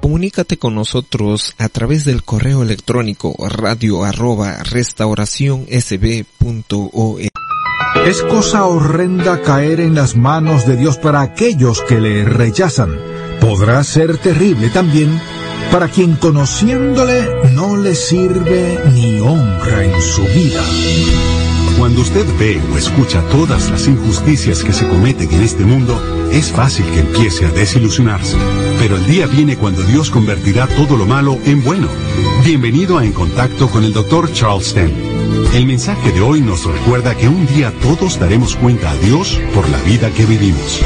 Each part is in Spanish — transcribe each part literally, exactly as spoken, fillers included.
Comunícate con nosotros a través del correo electrónico radio arroba restauración s b punto org. Es cosa horrenda caer en las manos de Dios para aquellos que le rechazan. Podrá ser terrible también para quien conociéndole no le sirve ni honra en su vida. Cuando usted ve o escucha todas las injusticias que se cometen en este mundo, es fácil que empiece a desilusionarse. Pero el día viene cuando Dios convertirá todo lo malo en bueno. Bienvenido a En Contacto con el doctor Charles Stanley. El mensaje de hoy nos recuerda que un día todos daremos cuenta a Dios por la vida que vivimos.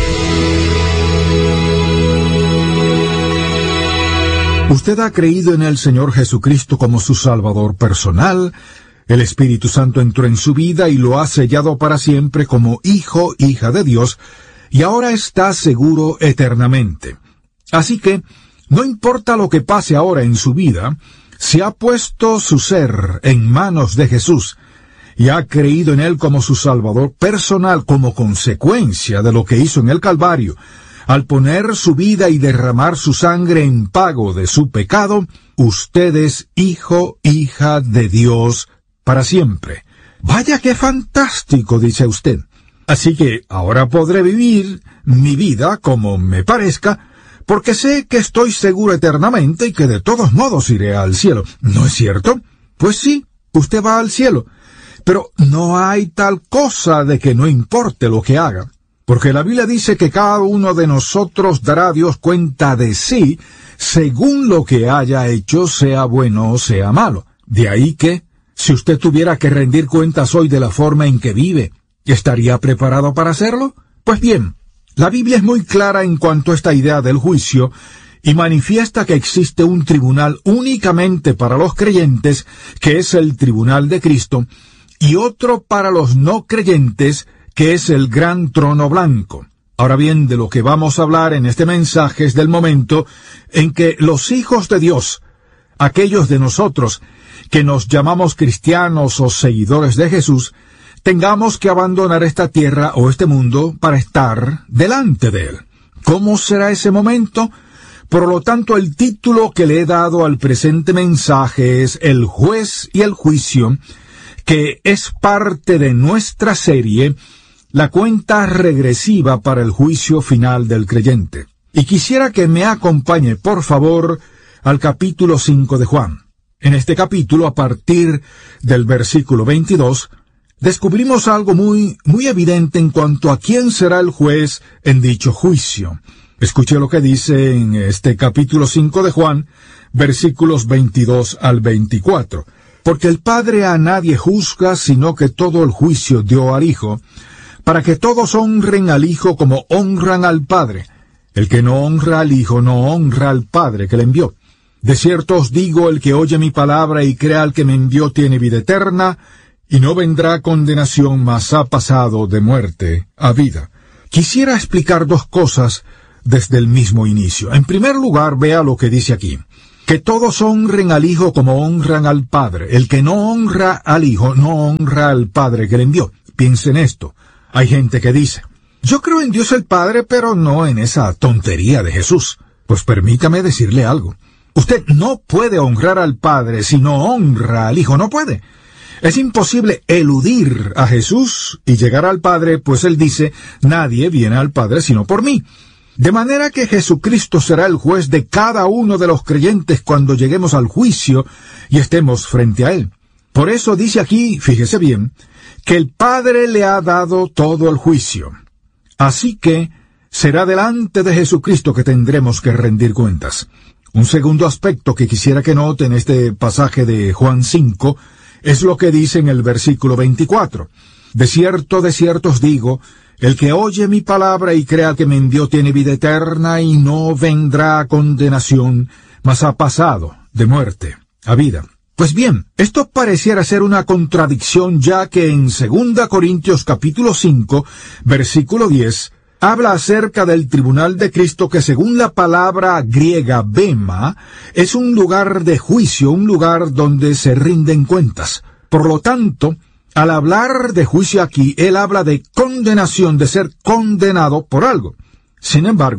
¿Usted ha creído en el Señor Jesucristo como su Salvador personal? El Espíritu Santo entró en su vida y lo ha sellado para siempre como hijo, hija de Dios, y ahora está seguro eternamente. Así que, no importa lo que pase ahora en su vida, si ha puesto su ser en manos de Jesús y ha creído en Él como su Salvador personal como consecuencia de lo que hizo en el Calvario, al poner su vida y derramar su sangre en pago de su pecado, usted es hijo, hija de Dios para siempre. Vaya qué fantástico, dice usted. Así que ahora podré vivir mi vida como me parezca, porque sé que estoy seguro eternamente y que de todos modos iré al cielo. ¿No es cierto? Pues sí, usted va al cielo. Pero no hay tal cosa de que no importe lo que haga. Porque la Biblia dice que cada uno de nosotros dará a Dios cuenta de sí, según lo que haya hecho, sea bueno o sea malo. De ahí que, si usted tuviera que rendir cuentas hoy de la forma en que vive, ¿estaría preparado para hacerlo? Pues bien, la Biblia es muy clara en cuanto a esta idea del juicio y manifiesta que existe un tribunal únicamente para los creyentes, que es el tribunal de Cristo, y otro para los no creyentes, que es el gran trono blanco. Ahora bien, de lo que vamos a hablar en este mensaje es del momento en que los hijos de Dios, aquellos de nosotros que nos llamamos cristianos o seguidores de Jesús, tengamos que abandonar esta tierra o este mundo para estar delante de Él. ¿Cómo será ese momento? Por lo tanto, el título que le he dado al presente mensaje es El juez y el juicio, que es parte de nuestra serie, la cuenta regresiva para el juicio final del creyente. Y quisiera que me acompañe, por favor, al capítulo cinco de Juan. En este capítulo, a partir del versículo veintidós, descubrimos algo muy, muy evidente en cuanto a quién será el juez en dicho juicio. Escuche lo que dice en este capítulo cinco de Juan, versículos veintidós al veinticuatro. Porque el Padre a nadie juzga, sino que todo el juicio dio al Hijo, para que todos honren al Hijo como honran al Padre. El que no honra al Hijo no honra al Padre que le envió. De cierto os digo, el que oye mi palabra y crea al que me envió tiene vida eterna, y no vendrá condenación, mas ha pasado de muerte a vida. Quisiera explicar dos cosas desde el mismo inicio. En primer lugar, vea lo que dice aquí. Que todos honren al Hijo como honran al Padre. El que no honra al Hijo no honra al Padre que le envió. Piensen esto. Hay gente que dice, yo creo en Dios el Padre, pero no en esa tontería de Jesús. Pues permítame decirle algo. Usted no puede honrar al Padre si no honra al Hijo. No puede. Es imposible eludir a Jesús y llegar al Padre, pues Él dice, nadie viene al Padre sino por mí. De manera que Jesucristo será el juez de cada uno de los creyentes cuando lleguemos al juicio y estemos frente a Él. Por eso dice aquí, fíjese bien, que el Padre le ha dado todo el juicio. Así que será delante de Jesucristo que tendremos que rendir cuentas. Un segundo aspecto que quisiera que note en este pasaje de Juan cinco es lo que dice en el versículo veinticuatro. De cierto, de cierto os digo, el que oye mi palabra y crea que me envió tiene vida eterna y no vendrá a condenación, mas ha pasado de muerte a vida. Pues bien, esto pareciera ser una contradicción, ya que en segunda Corintios capítulo cinco, versículo diez, habla acerca del tribunal de Cristo que según la palabra griega bema, es un lugar de juicio, un lugar donde se rinden cuentas. Por lo tanto, al hablar de juicio aquí, él habla de condenación, de ser condenado por algo. Sin embargo,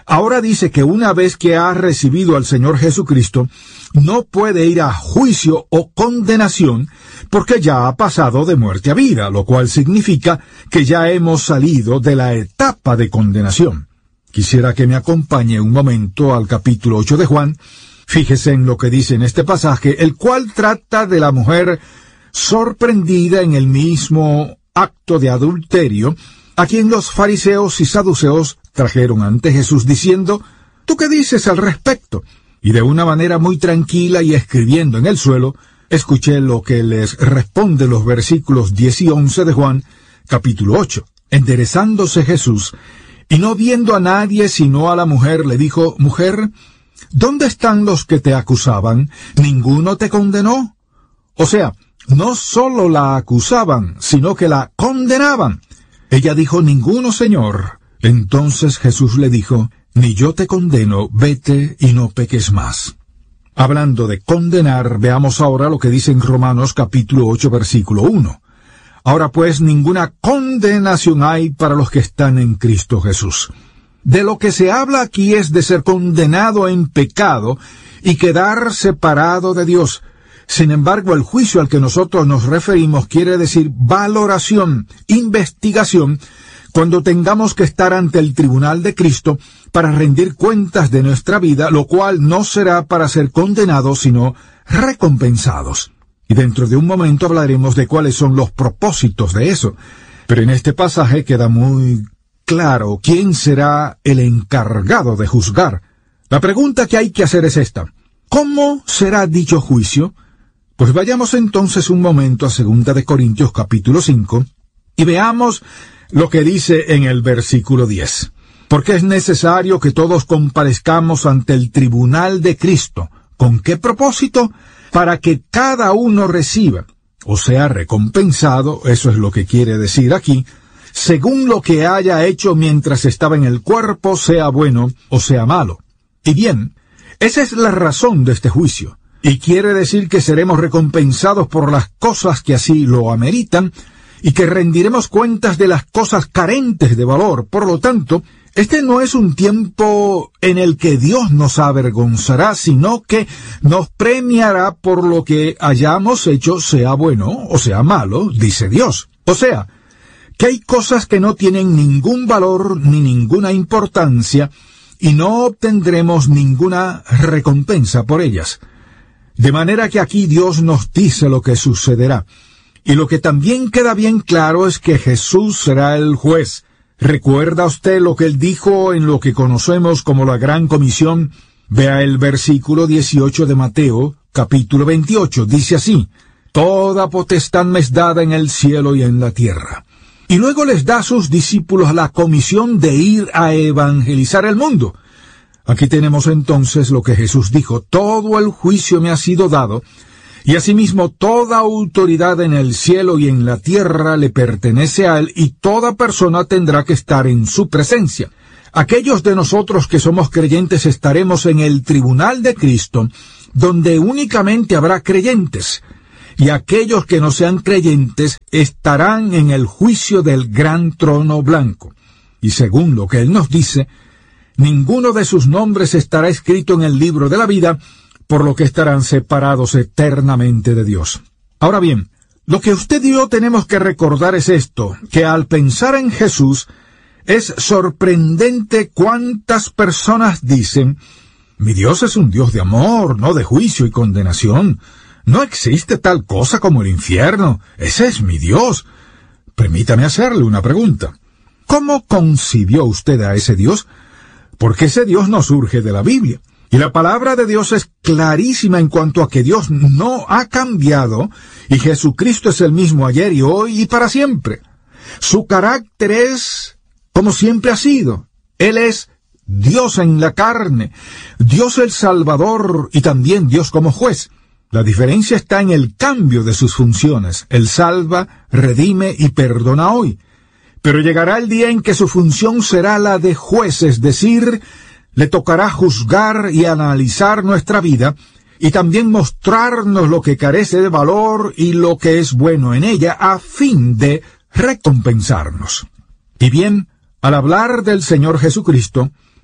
Ahora dice que una vez que ha recibido al Señor Jesucristo, no puede ir a juicio o condenación porque ya ha pasado de muerte a vida, lo cual significa que ya hemos salido de la etapa de condenación. Quisiera que me acompañe un momento al capítulo ocho de Juan. Fíjese en lo que dice en este pasaje, el cual trata de la mujer sorprendida en el mismo acto de adulterio, a quien los fariseos y saduceos trajeron ante Jesús diciendo, ¿tú qué dices al respecto? Y de una manera muy tranquila y escribiendo en el suelo, escuché lo que les responde los versículos diez y once de Juan, capítulo ocho. Enderezándose Jesús, y no viendo a nadie sino a la mujer, le dijo, Mujer, ¿dónde están los que te acusaban? ¿Ninguno te condenó? O sea, no solo la acusaban, sino que la condenaban. Ella dijo, Ninguno, Señor. Entonces Jesús le dijo, Ni yo te condeno, vete y no peques más. Hablando de condenar, veamos ahora lo que dice en Romanos capítulo ocho, versículo uno. Ahora pues ninguna condenación hay para los que están en Cristo Jesús. De lo que se habla aquí es de ser condenado en pecado y quedar separado de Dios. Sin embargo, el juicio al que nosotros nos referimos quiere decir valoración, investigación, cuando tengamos que estar ante el tribunal de Cristo para rendir cuentas de nuestra vida, lo cual no será para ser condenados, sino recompensados. Y dentro de un momento hablaremos de cuáles son los propósitos de eso. Pero en este pasaje queda muy claro quién será el encargado de juzgar. La pregunta que hay que hacer es esta. ¿Cómo será dicho juicio? Pues vayamos entonces un momento a segunda de Corintios capítulo cinco y veamos lo que dice en el versículo diez. Porque es necesario que todos comparezcamos ante el tribunal de Cristo. ¿Con qué propósito? Para que cada uno reciba, o sea, recompensado, eso es lo que quiere decir aquí, según lo que haya hecho mientras estaba en el cuerpo, sea bueno o sea malo. Y bien, esa es la razón de este juicio. Y quiere decir que seremos recompensados por las cosas que así lo ameritan, y que rendiremos cuentas de las cosas carentes de valor. Por lo tanto, este no es un tiempo en el que Dios nos avergonzará, sino que nos premiará por lo que hayamos hecho, sea bueno o sea malo, dice Dios. O sea, que hay cosas que no tienen ningún valor ni ninguna importancia, y no obtendremos ninguna recompensa por ellas. De manera que aquí Dios nos dice lo que sucederá. Y lo que también queda bien claro es que Jesús será el juez. ¿Recuerda usted lo que él dijo en lo que conocemos como la Gran Comisión? Vea el versículo dieciocho de Mateo, capítulo veintiocho. Dice así, Toda potestad me es dada en el cielo y en la tierra. Y luego les da a sus discípulos la comisión de ir a evangelizar el mundo. Aquí tenemos entonces lo que Jesús dijo, todo el juicio me ha sido dado, y asimismo toda autoridad en el cielo y en la tierra le pertenece a él, y toda persona tendrá que estar en su presencia. Aquellos de nosotros que somos creyentes estaremos en el tribunal de Cristo, donde únicamente habrá creyentes, y aquellos que no sean creyentes estarán en el juicio del gran trono blanco. Y según lo que él nos dice, ninguno de sus nombres estará escrito en el libro de la vida, por lo que estarán separados eternamente de Dios. Ahora bien, lo que usted y yo tenemos que recordar es esto, que al pensar en Jesús, es sorprendente cuántas personas dicen, mi Dios es un Dios de amor, no de juicio y condenación. No existe tal cosa como el infierno. Ese es mi Dios. Permítame hacerle una pregunta. ¿Cómo concibió usted a ese Dios? Porque ese Dios no surge de la Biblia. Y la palabra de Dios es clarísima en cuanto a que Dios no ha cambiado, y Jesucristo es el mismo ayer y hoy y para siempre. Su carácter es como siempre ha sido. Él es Dios en la carne, Dios el Salvador y también Dios como juez. La diferencia está en el cambio de sus funciones. Él salva, redime y perdona hoy. Pero llegará el día en que su función será la de juez, es decir, le tocará juzgar y analizar nuestra vida, y también mostrarnos lo que carece de valor y lo que es bueno en ella, a fin de recompensarnos. Y bien, al hablar del Señor Jesucristo,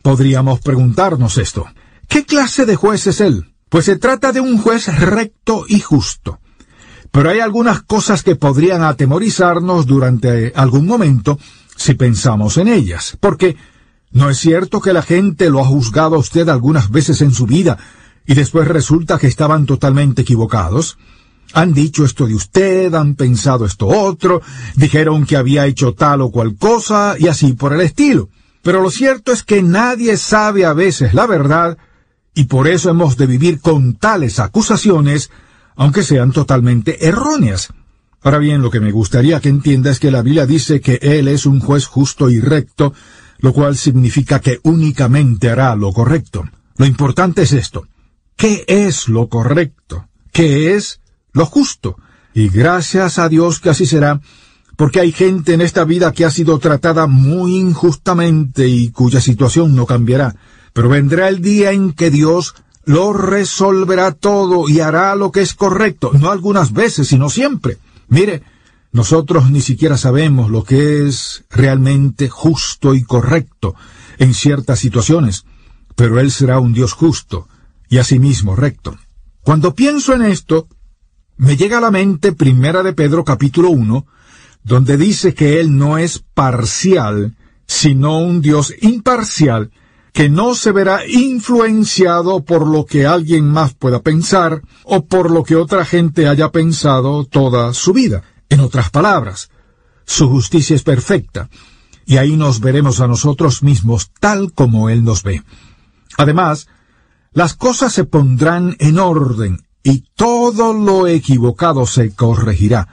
Podríamos preguntarnos esto. ¿Qué clase de juez es él? Pues se trata de un juez recto y justo. Pero hay algunas cosas que podrían atemorizarnos durante algún momento si pensamos en ellas. Porque ¿no es cierto que la gente lo ha juzgado a usted algunas veces en su vida y después resulta que estaban totalmente equivocados? Han dicho esto de usted, han pensado esto otro, dijeron que había hecho tal o cual cosa y así por el estilo. Pero lo cierto es que nadie sabe a veces la verdad y por eso hemos de vivir con tales acusaciones, aunque sean totalmente erróneas. Ahora bien, lo que me gustaría que entienda es que la Biblia dice que Él es un juez justo y recto, lo cual significa que únicamente hará lo correcto. Lo importante es esto. ¿Qué es lo correcto? ¿Qué es lo justo? Y gracias a Dios que así será, porque hay gente en esta vida que ha sido tratada muy injustamente y cuya situación no cambiará. Pero vendrá el día en que Dios lo resolverá todo y hará lo que es correcto, no algunas veces, sino siempre. Mire, nosotros ni siquiera sabemos lo que es realmente justo y correcto en ciertas situaciones, pero Él será un Dios justo y asimismo recto. Cuando pienso en esto, me llega a la mente Primera de Pedro capítulo uno, donde dice que Él no es parcial, sino un Dios imparcial, que no se verá influenciado por lo que alguien más pueda pensar o por lo que otra gente haya pensado toda su vida. En otras palabras, su justicia es perfecta, y ahí nos veremos a nosotros mismos tal como Él nos ve. Además, las cosas se pondrán en orden, y todo lo equivocado se corregirá.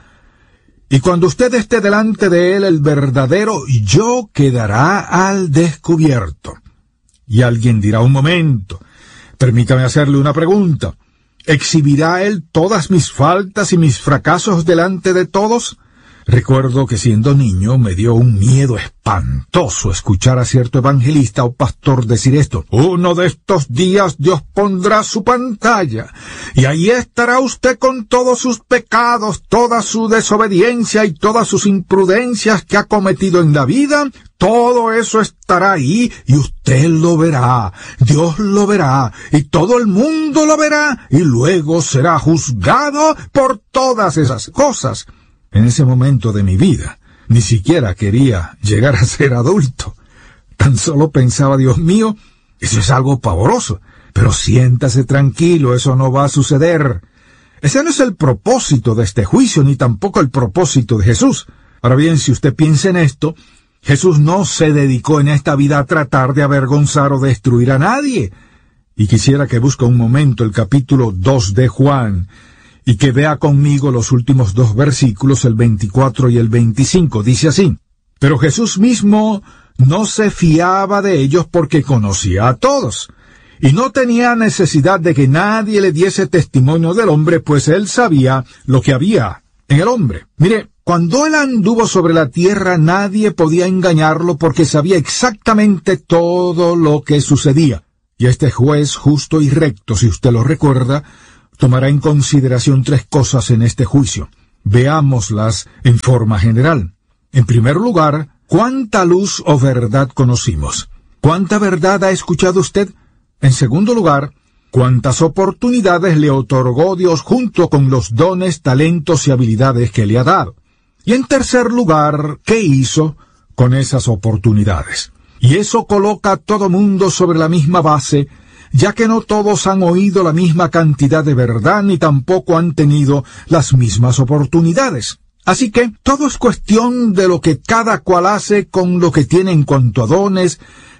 Y cuando usted esté delante de Él, el verdadero yo quedará al descubierto. Y alguien dirá, un momento, permítame hacerle una pregunta. ¿Exhibirá Él todas mis faltas y mis fracasos delante de todos? Recuerdo que siendo niño me dio un miedo espantoso escuchar a cierto evangelista o pastor decir esto. Uno de estos días Dios pondrá su pantalla, y ahí estará usted con todos sus pecados, toda su desobediencia y todas sus imprudencias que ha cometido en la vida. Todo eso estará ahí y usted lo verá, Dios lo verá y todo el mundo lo verá y luego será juzgado por todas esas cosas. En ese momento de mi vida, ni siquiera quería llegar a ser adulto. Tan solo pensaba, Dios mío, eso es algo pavoroso. Pero siéntase tranquilo, eso no va a suceder. Ese no es el propósito de este juicio, ni tampoco el propósito de Jesús. Ahora bien, si usted piensa en esto, Jesús no se dedicó en esta vida a tratar de avergonzar o destruir a nadie. Y quisiera que busque un momento el capítulo dos de Juan, y que vea conmigo los últimos dos versículos, el veinticuatro y el veinticinco. Dice así: Pero Jesús mismo no se fiaba de ellos porque conocía a todos, y no tenía necesidad de que nadie le diese testimonio del hombre, pues él sabía lo que había en el hombre. Mire, cuando él anduvo sobre la tierra, nadie podía engañarlo porque sabía exactamente todo lo que sucedía. Y este juez justo y recto, si usted lo recuerda, tomará en consideración tres cosas en este juicio. Veámoslas en forma general. En primer lugar, ¿cuánta luz o verdad conocimos? ¿Cuánta verdad ha escuchado usted? En segundo lugar, ¿cuántas oportunidades le otorgó Dios junto con los dones, talentos y habilidades que le ha dado? Y en tercer lugar, ¿qué hizo con esas oportunidades? Y eso coloca a todo mundo sobre la misma base, ya que no todos han oído la misma cantidad de verdad ni tampoco han tenido las mismas oportunidades. Así que todo es cuestión de lo que cada cual hace con lo que tiene en cuanto a dones,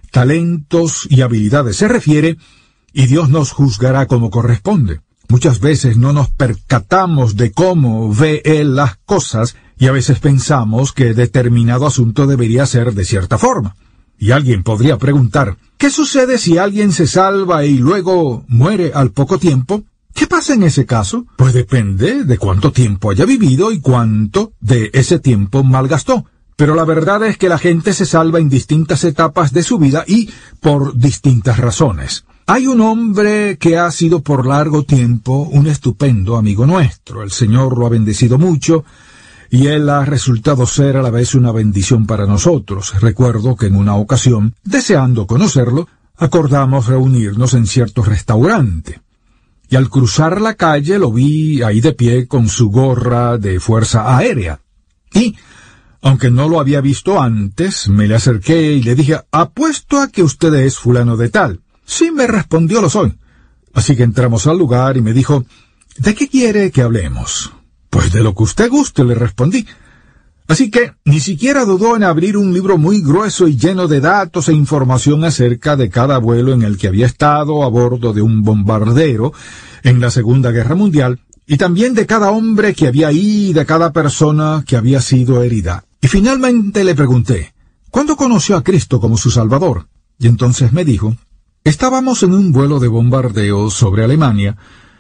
talentos y habilidades se refiere, y Dios nos juzgará como corresponde. Muchas veces no nos percatamos de cómo ve Él las cosas y a veces pensamos que determinado asunto debería ser de cierta forma. Y alguien podría preguntar, ¿qué sucede si alguien se salva y luego muere al poco tiempo? ¿Qué pasa en ese caso? Pues depende de cuánto tiempo haya vivido y cuánto de ese tiempo malgastó. Pero la verdad es que la gente se salva en distintas etapas de su vida y por distintas razones. Hay un hombre que ha sido por largo tiempo un estupendo amigo nuestro. El Señor lo ha bendecido mucho, y él ha resultado ser a la vez una bendición para nosotros. Recuerdo que en una ocasión, deseando conocerlo, acordamos reunirnos en cierto restaurante. Y al cruzar la calle lo vi ahí de pie con su gorra de fuerza aérea. Y, aunque no lo había visto antes, me le acerqué y le dije, apuesto a que usted es fulano de tal. Sí, me respondió, lo soy. Así que entramos al lugar y me dijo, ¿de qué quiere que hablemos? Pues de lo que usted guste, le respondí. Así que ni siquiera dudó en abrir un libro muy grueso y lleno de datos e información acerca de cada vuelo en el que había estado a bordo de un bombardero en la Segunda Guerra Mundial, y también de cada hombre que había ahí y de cada persona que había sido herida. Y finalmente le pregunté, ¿cuándo conoció a Cristo como su Salvador? Y entonces me dijo, estábamos en un vuelo de bombardeo sobre Alemania,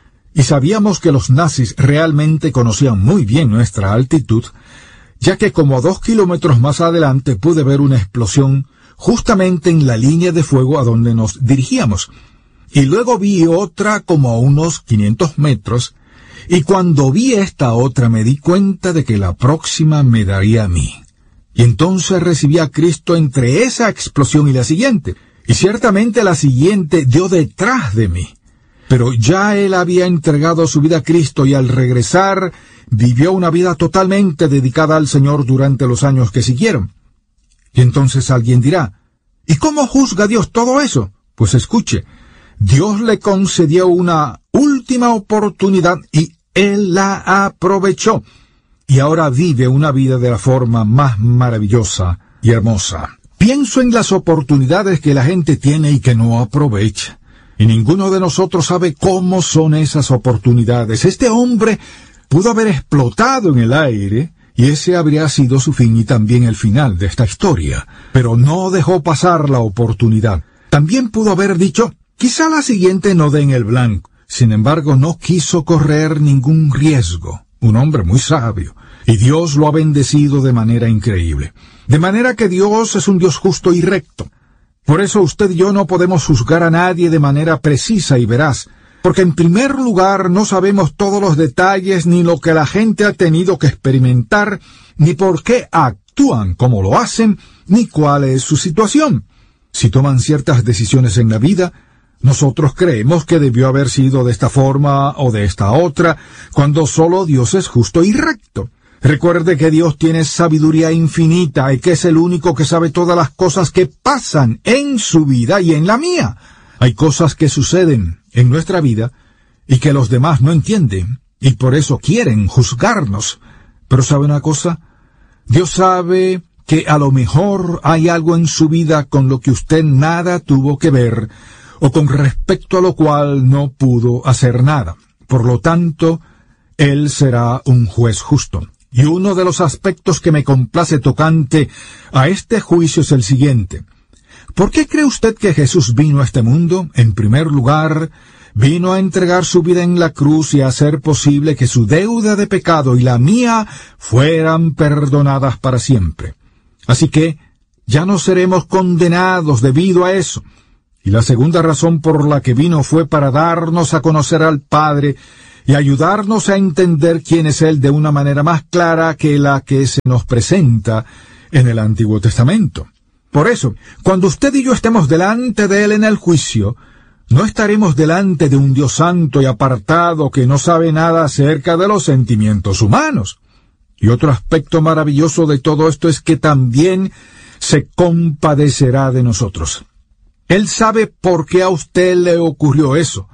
y sabíamos que los nazis realmente conocían muy bien nuestra altitud, ya que como a dos kilómetros más adelante pude ver una explosión justamente en la línea de fuego a donde nos dirigíamos. Y luego vi otra como a unos quinientos metros, y cuando vi esta otra me di cuenta de que la próxima me daría a mí. Y entonces recibí a Cristo entre esa explosión y la siguiente, y ciertamente la siguiente dio detrás de mí. Pero ya él había entregado su vida a Cristo y al regresar vivió una vida totalmente dedicada al Señor durante los años que siguieron. Y entonces alguien dirá, ¿y cómo juzga Dios todo eso? Pues escuche, Dios le concedió una última oportunidad y él la aprovechó. Y ahora vive una vida de la forma más maravillosa y hermosa. Pienso en las oportunidades que la gente tiene y que no aprovecha. Y ninguno de nosotros sabe cómo son esas oportunidades. Este hombre pudo haber explotado en el aire, y ese habría sido su fin y también el final de esta historia. Pero no dejó pasar la oportunidad. También pudo haber dicho, quizá la siguiente no dé en el blanco. Sin embargo, no quiso correr ningún riesgo. Un hombre muy sabio. Y Dios lo ha bendecido de manera increíble. De manera que Dios es un Dios justo y recto. Por eso usted y yo no podemos juzgar a nadie de manera precisa y veraz, porque en primer lugar no sabemos todos los detalles ni lo que la gente ha tenido que experimentar, ni por qué actúan como lo hacen, ni cuál es su situación. Si toman ciertas decisiones en la vida, nosotros creemos que debió haber sido de esta forma o de esta otra, cuando solo Dios es justo y recto. Recuerde que Dios tiene sabiduría infinita y que es el único que sabe todas las cosas que pasan en su vida y en la mía. Hay cosas que suceden en nuestra vida y que los demás no entienden, y por eso quieren juzgarnos. Pero ¿sabe una cosa? Dios sabe que a lo mejor hay algo en su vida con lo que usted nada tuvo que ver, o con respecto a lo cual no pudo hacer nada. Por lo tanto, Él será un juez justo. Y uno de los aspectos que me complace tocante a este juicio es el siguiente. ¿Por qué cree usted que Jesús vino a este mundo? En primer lugar, vino a entregar su vida en la cruz y a hacer posible que su deuda de pecado y la mía fueran perdonadas para siempre. Así que ya no seremos condenados debido a eso. Y la segunda razón por la que vino fue para darnos a conocer al Padre y ayudarnos a entender quién es Él de una manera más clara que la que se nos presenta en el Antiguo Testamento. Por eso, cuando usted y yo estemos delante de Él en el juicio, no estaremos delante de un Dios santo y apartado que no sabe nada acerca de los sentimientos humanos. Y otro aspecto maravilloso de todo esto es que también se compadecerá de nosotros. Él sabe por qué a usted le ocurrió eso.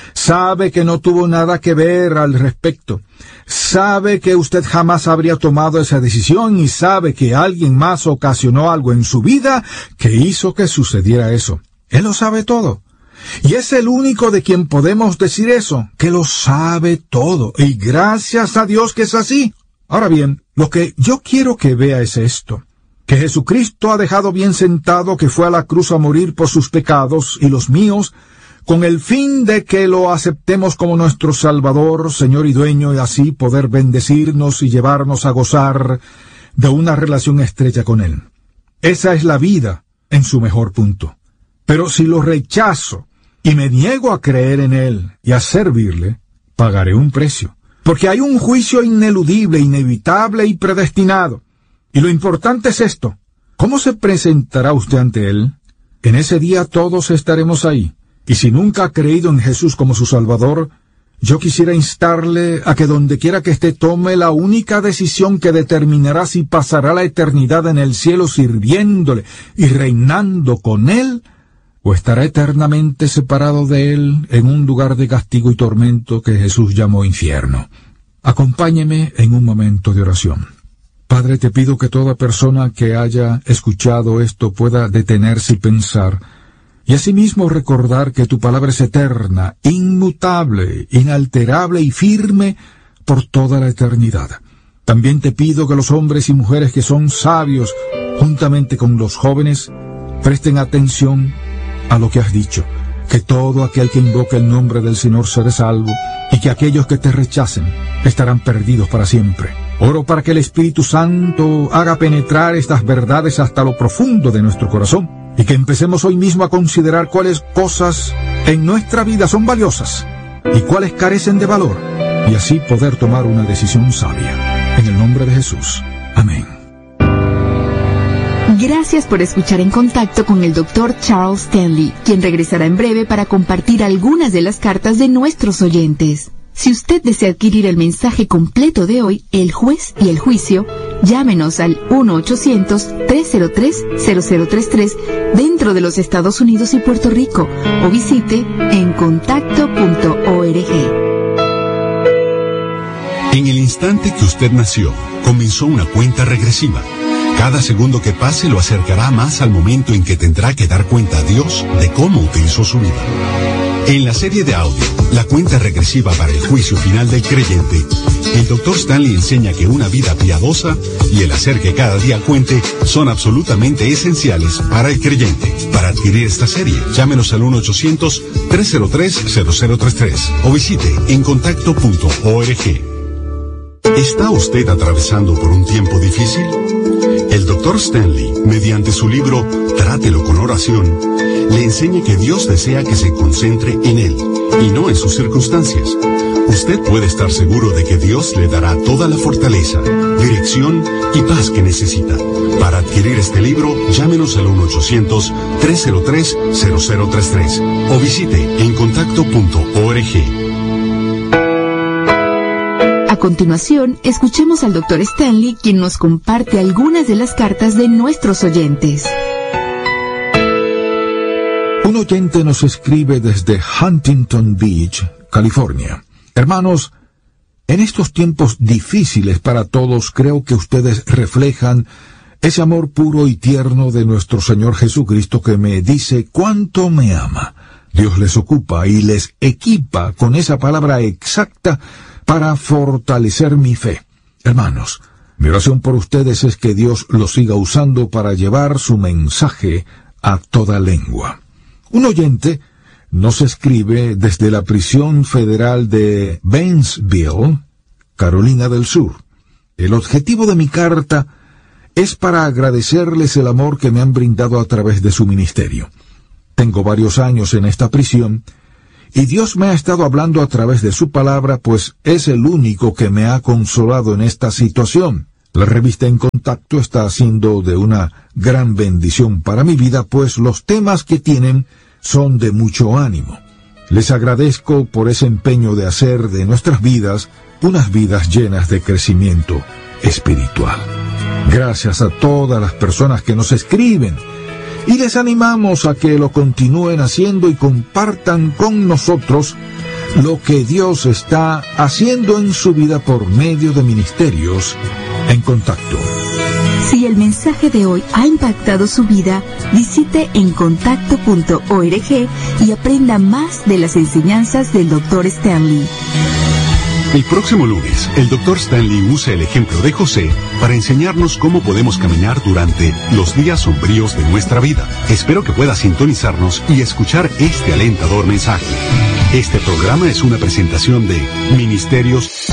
Sabe que no tuvo nada que ver al respecto. Sabe que usted jamás habría tomado esa decisión y sabe que alguien más ocasionó algo en su vida que hizo que sucediera eso. Él lo sabe todo. Y es el único de quien podemos decir eso, que lo sabe todo. Y gracias a Dios que es así. Ahora bien, lo que yo quiero que vea es esto. Que Jesucristo ha dejado bien sentado que fue a la cruz a morir por sus pecados y los míos, con el fin de que lo aceptemos como nuestro Salvador, Señor y Dueño, y así poder bendecirnos y llevarnos a gozar de una relación estrecha con Él. Esa es la vida en su mejor punto. Pero si lo rechazo y me niego a creer en Él y a servirle, pagaré un precio. Porque hay un juicio ineludible, inevitable y predestinado. Y lo importante es esto. ¿Cómo se presentará usted ante Él? En ese día todos estaremos ahí. Y si nunca ha creído en Jesús como su Salvador, yo quisiera instarle a que donde quiera que esté tome la única decisión que determinará si pasará la eternidad en el cielo sirviéndole y reinando con Él, o estará eternamente separado de Él en un lugar de castigo y tormento que Jesús llamó infierno. Acompáñeme en un momento de oración. Padre, te pido que toda persona que haya escuchado esto pueda detenerse y pensar, y asimismo recordar que tu palabra es eterna, inmutable, inalterable y firme por toda la eternidad. También te pido que los hombres y mujeres que son sabios, juntamente con los jóvenes, presten atención a lo que has dicho, que todo aquel que invoque el nombre del Señor será salvo, y que aquellos que te rechacen estarán perdidos para siempre. Oro para que el Espíritu Santo haga penetrar estas verdades hasta lo profundo de nuestro corazón, y que empecemos hoy mismo a considerar cuáles cosas en nuestra vida son valiosas y cuáles carecen de valor, y así poder tomar una decisión sabia. En el nombre de Jesús. Amén. Gracias por escuchar En Contacto con el doctor Charles Stanley, quien regresará en breve para compartir algunas de las cartas de nuestros oyentes. Si usted desea adquirir el mensaje completo de hoy, El Juez y el Juicio, llámenos al uno ochocientos, tres cero tres, cero cero tres tres dentro de los Estados Unidos y Puerto Rico, o visite en contacto punto org. En el instante que usted nació, comenzó una cuenta regresiva. Cada segundo que pase lo acercará más al momento en que tendrá que dar cuenta a Dios de cómo utilizó su vida. En la serie de audio, La cuenta regresiva para el juicio final del creyente, el doctor Stanley enseña que una vida piadosa y el hacer que cada día cuente son absolutamente esenciales para el creyente. Para adquirir esta serie, llámenos al uno ochocientos, tres cero tres, cero cero tres tres o visite en contacto punto org. ¿Está usted atravesando por un tiempo difícil? El doctor Stanley, mediante su libro Trátelo con oración, le enseña que Dios desea que se concentre en Él y no en sus circunstancias. Usted puede estar seguro de que Dios le dará toda la fortaleza, dirección y paz que necesita. Para adquirir este libro, llámenos al uno ochocientos, tres cero tres, cero cero tres tres o visite en contacto punto org. A continuación, escuchemos al doctor Stanley, quien nos comparte algunas de las cartas de nuestros oyentes. Un oyente nos escribe desde Huntington Beach, California. Hermanos, en estos tiempos difíciles para todos, creo que ustedes reflejan ese amor puro y tierno de nuestro Señor Jesucristo que me dice cuánto me ama. Dios les ocupa y les equipa con esa palabra exacta para fortalecer mi fe. Hermanos, mi oración por ustedes es que Dios los siga usando para llevar su mensaje a toda lengua. Un oyente nos escribe desde la prisión federal de Bainesville, Carolina del Sur. El objetivo de mi carta es para agradecerles el amor que me han brindado a través de su ministerio. Tengo varios años en esta prisión y Dios me ha estado hablando a través de su palabra, pues es el único que me ha consolado en esta situación. La revista En Contacto está haciendo de una gran bendición para mi vida, pues los temas que tienen son de mucho ánimo. Les agradezco por ese empeño de hacer de nuestras vidas unas vidas llenas de crecimiento espiritual. Gracias a todas las personas que nos escriben, y les animamos a que lo continúen haciendo y compartan con nosotros lo que Dios está haciendo en su vida por medio de ministerios En Contacto. Si el mensaje de hoy ha impactado su vida, visite en contacto punto org y aprenda más de las enseñanzas del doctor Stanley. El próximo lunes, el doctor Stanley usa el ejemplo de José para enseñarnos cómo podemos caminar durante los días sombríos de nuestra vida. Espero que pueda sintonizarnos y escuchar este alentador mensaje. Este programa es una presentación de Ministerios